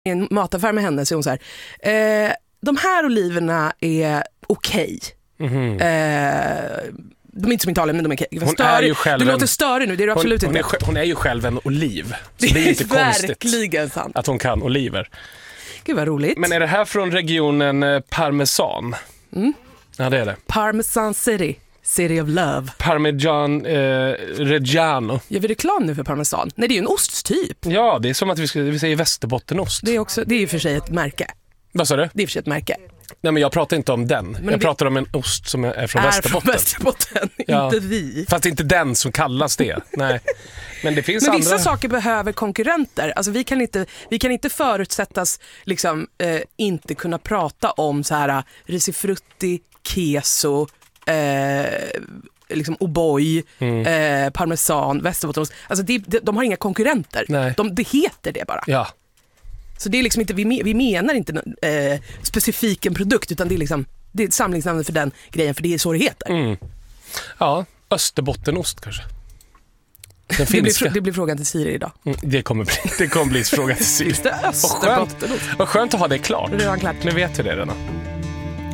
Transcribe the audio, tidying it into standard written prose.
i en mataffär med henne så är hon så här, de här oliverna är okej. De är inte som Italien, men de är okej. Hon är ju själv du låter störig nu, det är du absolut inte. Hon är ju själv en oliv. Så det är inte konstigt verkligen sant att hon kan oliver. Gud vad roligt. Men är det här från regionen Parmesan? Ja, det är det. Parmesan City. City of Love. Parmigiano Reggiano. Gör vi reklam nu för parmesan? Nej, det är ju en osttyp. Ja, det är som att vi säger västerbottenost. Det är ju för sig ett märke. Vad sa du? Det är för sig ett märke. Nej, men jag pratar inte om den. Jag pratar om en ost som är från Västerbotten. Västerbotten, inte vi. Fast inte den som kallas det. Nej. Men det finns men andra. Vissa saker behöver konkurrenter. Alltså vi kan inte förutsättas liksom inte kunna prata om så här risifrutti, queso, liksom O'boy, parmesan, västerbottenost. Alltså de har inga konkurrenter. Det heter det bara. Ja. Så det är liksom inte, vi menar inte specifik en produkt, utan det är liksom, det är ett samlingsnamn för den grejen, för det är så det heter. Ja, österbottenost kanske. Det blir frågan till Siri idag. Det kommer bli frågan till Siri. Just det, österbottenost. Vad skönt att ha det klart. Redan klart. Nu vet vi det redan.